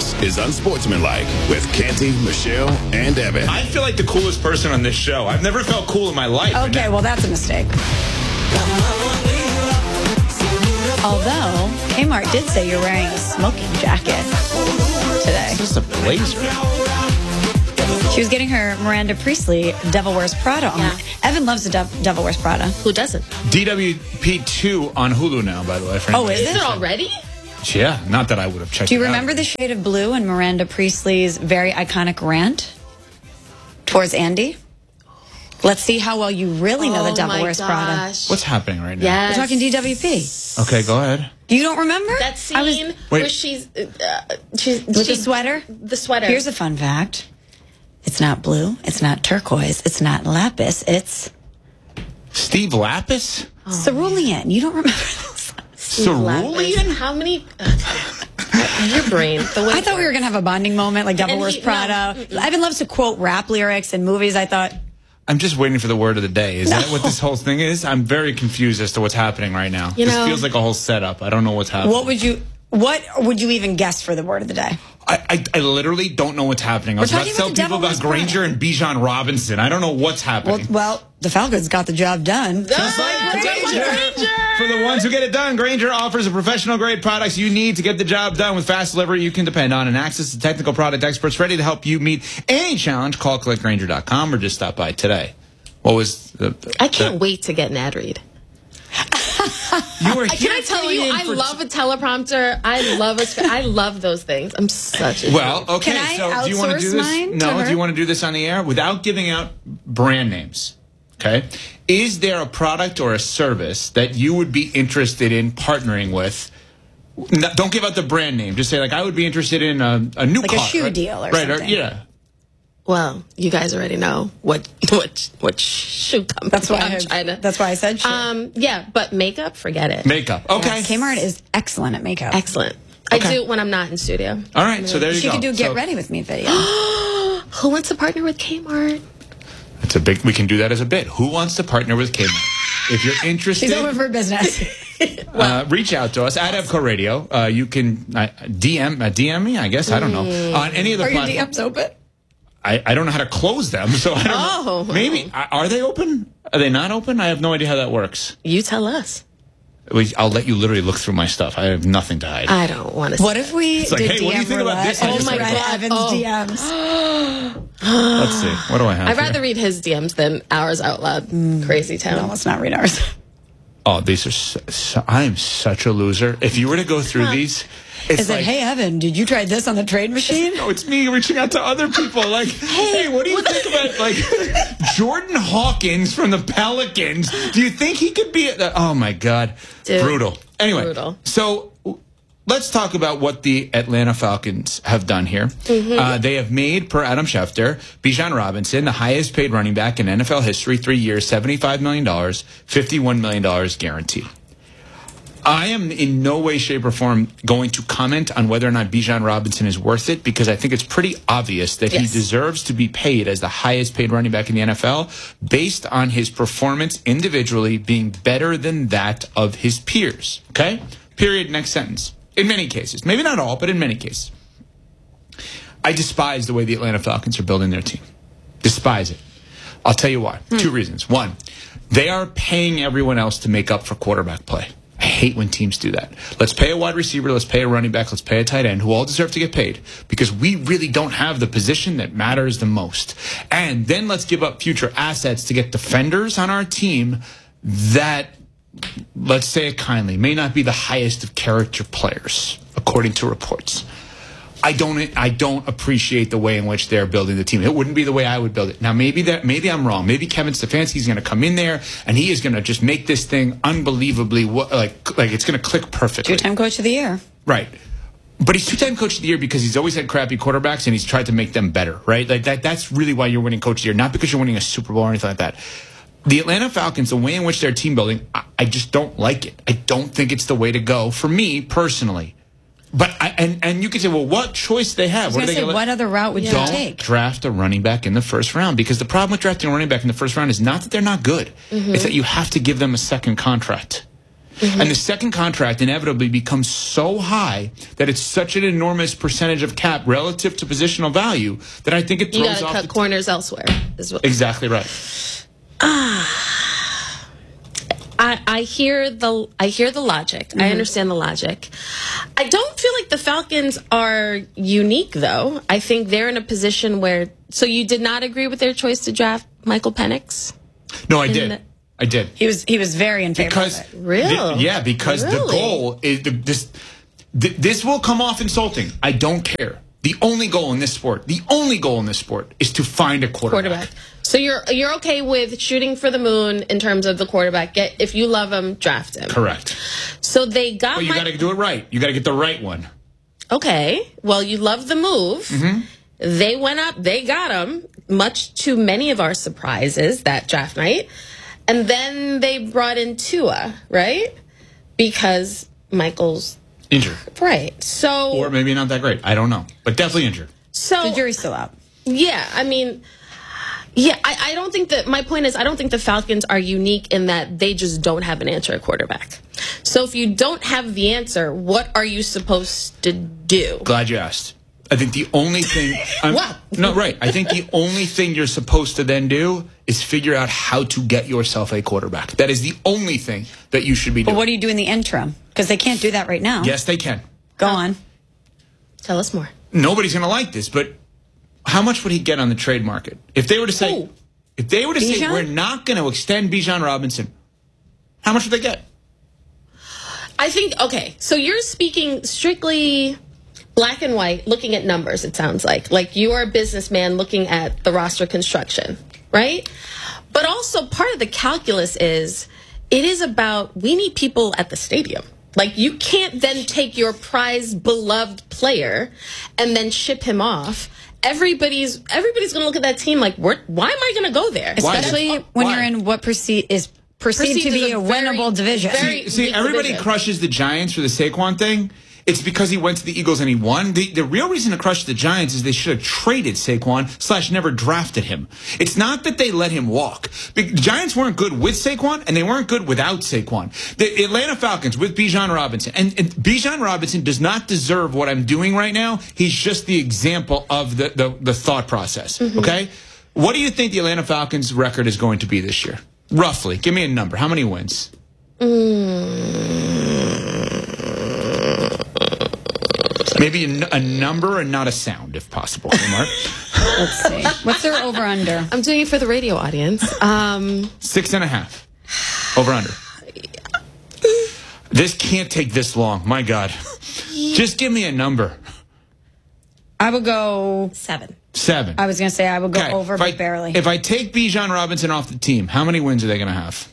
This is Unsportsmanlike with Canty, Michelle, and Evan. I feel like the coolest person on this show. I've never felt cool in my life. Okay, well, that's a mistake. Although, Kmart did say you're wearing a smoking jacket today. It's just a blazer. She was getting her Miranda Priestley Devil Wears Prada on. Yeah. Evan loves the Devil Wears Prada. Who doesn't? DWP2 on Hulu now, by the way. Oh, is Is it? it already? Yeah, not that I would have checked Do you it out. remember the shade of blue in Miranda Priestley's very iconic rant towards Andy? Let's see how well you really know the Devil Wears Prada. What's happening right now? Yes. We're talking DWP. Okay, go ahead. You don't remember? That scene where she's with the sweater? The sweater. Here's a fun fact. It's not blue. It's not turquoise. It's not lapis. It's Steve Lapis? cerulean. You don't remember this? Cerulean? How many? Your brain. I thought we were going to have a bonding moment like Devil And Wears he- Prada. Evan loves to quote rap lyrics in movies. I thought, I'm just waiting for the word of the day. Is that what this whole thing is? I'm very confused as to what's happening right now. You This know- feels like a whole setup. I don't know what's happening. what would you even guess for the word of the day? I literally don't know what's happening. I was about to talking tell about the people Devil about Wears Granger Prada. and Bijan Robinson. I don't know what's happening. Well, the Falcons got the job done. Just like Granger. For the ones who get it done, Granger offers the professional grade products you need to get the job done with fast delivery you can depend on and access to technical product experts ready to help you meet any challenge. Call clickgranger.com or just stop by today. What was the I can't wait to get an ad read. You were Can I tell you, I love a teleprompter. I love those things. I'm such a Well, okay. Can I so do you want to do outsource this? mine to No, her? do you want to do this on the air without giving out brand names? Okay. Is there a product or a service that you would be interested in partnering with? No, don't give out the brand name. Just say like I would be interested in a new Like a car, shoe right? deal or right, something. yeah. Well, you guys already know what shoe company That's why I'm trying to. That's why I said sure. Yeah, but makeup, forget it. Makeup. Okay. Kmart is excellent at makeup. Excellent. Okay. I do it when I'm not in studio. All right. So there you She go. could do Get So Ready With Me video. Who wants to partner with Kmart? It's a big. We can do that as a bit. Who wants to partner with Kmart? If you're interested, She's open for business. reach out to us at Evco Radio. You can DM me. I guess I don't know on any of the Are your platforms. DMs open? I don't know how to close them, so I don't know. Maybe. Are they open? Are they not open? I have no idea how that works. You tell us. I'll let you literally look through my stuff. I have nothing to hide. I don't want to. What if we like, did hey, what do you DM think about roulette this? I and just just read read it. Evan's Oh. DMs? Let's see. What do I have I'd here? rather read his DMs than ours out loud. Crazy town. No, let's not read ours. Oh, these are. I am such a loser. If you were to go through these, it's Is it, hey, Evan, did you try this on the trade machine? No, it's me reaching out to other people. Like, hey, what do you think about like Jordan Hawkins from the Pelicans? Do you think he could be? Oh my God, Dude, brutal. Anyway, brutal. so let's talk about what the Atlanta Falcons have done here. They have made, per Adam Schefter, Bijan Robinson the highest paid running back in NFL history. 3 years, $75 million, $51 million guaranteed. I am in no way, shape, or form going to comment on whether or not Bijan Robinson is worth it because I think it's pretty obvious that he Yes. deserves to be paid as the highest paid running back in the NFL based on his performance individually being better than that of his peers. Okay? Period. Next sentence. In many cases. Maybe not all, but in many cases. I despise the way the Atlanta Falcons are building their team. Despise it. I'll tell you why. 2 reasons. 1, they are paying everyone else to make up for quarterback play. I hate when teams do that. Let's pay a wide receiver, let's pay a running back, let's pay a tight end, who all deserve to get paid because we really don't have the position that matters the most. And then let's give up future assets to get defenders on our team that, let's say it kindly, may not be the highest of character players, according to reports. I don't appreciate the way in which they're building the team. It wouldn't be the way I would build it. Now, maybe I'm wrong. Maybe Kevin Stefanski's going to come in there and he is going to just make this thing unbelievably like it's going to click perfectly. 2-time coach of the year. Right. But he's 2-time coach of the year because he's always had crappy quarterbacks and he's tried to make them better, right? Like that's really why you're winning coach of the year, not because you're winning a Super Bowl or anything like that. The Atlanta Falcons, the way in which they're team building, I just don't like it. I don't think it's the way to go for me personally. But and you can say, well, what choice do they have? I was going to say, what other route would you Don't take? draft a running back in the first round because the problem with drafting a running back in the first round is not that they're not good. It's that you have to give them a second contract. And the second contract inevitably becomes so high that it's such an enormous percentage of cap relative to positional value that I think it throws off. You got to cut corners elsewhere. Exactly right. I hear the logic. I understand the logic. I don't feel like the Falcons are unique, though. I think they're in a position where. So you did not agree with their choice to draft Michael Penix? No, I did. I did. He was very in favor of it. Really? Because the goal is this will come off insulting. I don't care. The only goal in this sport is to find a quarterback. So you're okay with shooting for the moon in terms of the quarterback. If you love him, draft him. Correct. So they got. But you got to do it right. You got to get the right one. Okay. Well, you love the move. Mm-hmm. They went up. They got him. Much to many of our surprises that draft night, and then they brought in Tua, right? Because Michael's injured. Right. So. Or maybe not that great. I don't know. But definitely injured. So the jury's still out. Yeah. I mean. Yeah, I don't think that, my point is, I don't think the Falcons are unique in that they just don't have an answer at quarterback. So if you don't have the answer, what are you supposed to do? Glad you asked. I think the only thing... Wow. No, right. I think the only thing you're supposed to then do is figure out how to get yourself a quarterback. That is the only thing that you should be doing. But what do you do in the interim? Because they can't do that right now. Yes, they can. Go on. Tell us more. Nobody's going to like this, but how much would he get on the trade market? If they were to say, Bijan? we're not going to extend Bijan Robinson, how much would they get? I think, okay, so you're speaking strictly black and white, looking at numbers, it sounds like. Like you are a businessman looking at the roster construction, right? But also part of the calculus is, it is about, we need people at the stadium. Like you can't then take your prized, beloved player and then ship him off. Everybody's going to look at that team like, why am I going to go there? Especially when you're in what perceived to be a winnable division. See, everybody division. crushes the Giants for the Saquon thing. It's because he went to the Eagles and he won. The real reason to crush the Giants is they should have traded Saquon / never drafted him. It's not that they let him walk. The Giants weren't good with Saquon and they weren't good without Saquon. The Atlanta Falcons with Bijan Robinson. And Bijan Robinson does not deserve what I'm doing right now. He's just the example of the thought process. Mm-hmm. Okay? What do you think the Atlanta Falcons record is going to be this year? Roughly. Give me a number. How many wins? Maybe a number and not a sound, if possible. Mark? Let's see. What's their over-under? I'm doing it for the radio audience. 6.5. Over-under. This can't take this long. My God. Just give me a number. I would go 7. 7. I was going to say I would go over, but barely. If I take Bijan Robinson off the team, how many wins are they going to have?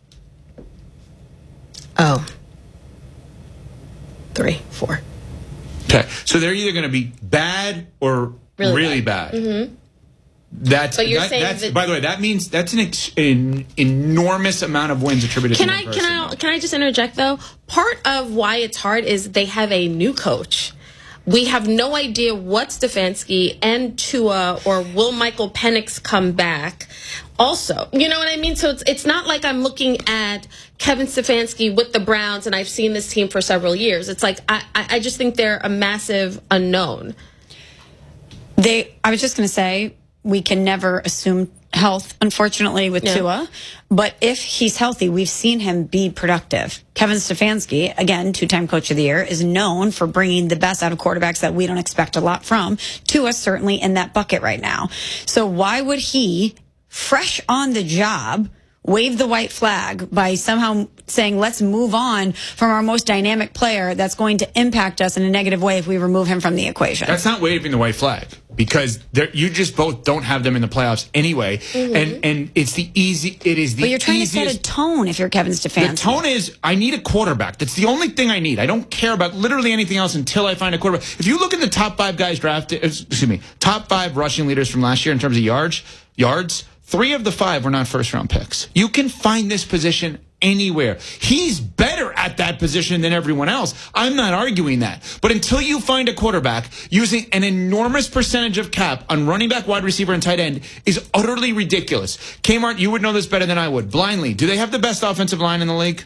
3, 4. Okay, so they're either going to be bad or really bad. Mm-hmm. By the way, that means that's an enormous amount of wins attributed to one person. Can I just interject though? Part of why it's hard is they have a new coach. We have no idea what Stefanski and Tua or will Michael Penix come back. Also, you know what I mean? So it's not like I'm looking at Kevin Stefanski with the Browns and I've seen this team for several years. It's like I just think they're a massive unknown. I was just going to say we can never assume health, unfortunately, with Tua. But if he's healthy, we've seen him be productive. Kevin Stefanski, again, 2-time Coach of the Year, is known for bringing the best out of quarterbacks that we don't expect a lot from. Tua certainly in that bucket right now. So why would he, fresh on the job, wave the white flag by somehow saying, let's move on from our most dynamic player that's going to impact us in a negative way if we remove him from the equation? That's not waving the white flag, because you just both don't have them in the playoffs anyway. Mm-hmm. And it is the easiest. But you're trying to set a tone if you're Kevin Stefanski. The tone is, I need a quarterback. That's the only thing I need. I don't care about literally anything else until I find a quarterback. If you look at the top 5 guys drafted, top 5 rushing leaders from last year in terms of yards, 3 of the 5 were not first-round picks. You can find this position anywhere. He's better at that position than everyone else. I'm not arguing that. But until you find a quarterback, using an enormous percentage of cap on running back, wide receiver, and tight end is utterly ridiculous. Kmart, you would know this better than I would. Blindly, do they have the best offensive line in the league?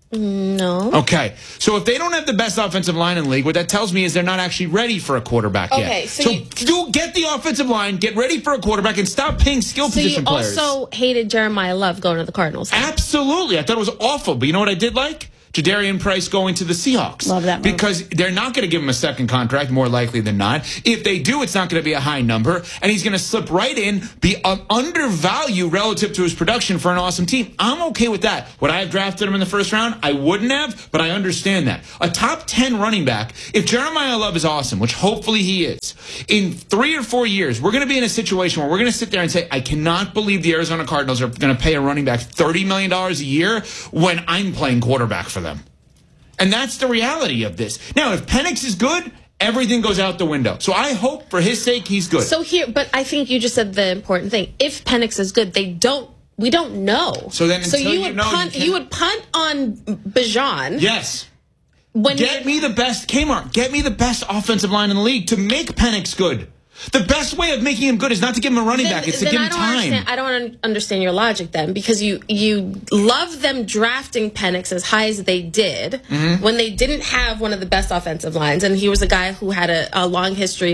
No. Okay. So if they don't have the best offensive line in the league, what that tells me is they're not actually ready for a quarterback yet. Okay, so do get the offensive line, get ready for a quarterback, and stop paying skill position players. So you also hated Jeremiah Love going to the Cardinals. Absolutely. I thought it was awful. But you know what I did like? Jadarian Price going to the Seahawks. Love that move. Because they're not going to give him a second contract, more likely than not. If they do, it's not going to be a high number. And he's going to slip right in, be undervalued relative to his production for an awesome team. I'm okay with that. Would I have drafted him in the first round? I wouldn't have, but I understand that. A top 10 running back, if Jeremiah Love is awesome, which hopefully he is, in 3 or 4 years, we're going to be in a situation where we're going to sit there and say, I cannot believe the Arizona Cardinals are going to pay a running back $30 million a year when I'm playing quarterback for them. And that's the reality of this. Now, if Penix is good, everything goes out the window. So I hope for his sake he's good. So but I think you just said the important thing. If Penix is good, we don't know. So then you would punt on Bijan. Yes. Get me the best offensive line in the league to make Penix good. The best way of making him good is not to give him a running back. It's to give him time. I don't understand your logic then, because you love them drafting Penix as high as they did when they didn't have one of the best offensive lines, and he was a guy who had a long history